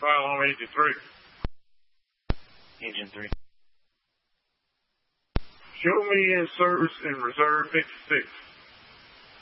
file on engine 3. Engine 3. Show me in service in reserve 56.